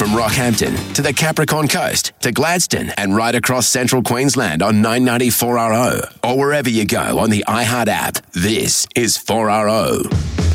From Rockhampton to the Capricorn Coast to Gladstone and right across central Queensland on 994RO or wherever you go on the iHeart app, this is 4RO.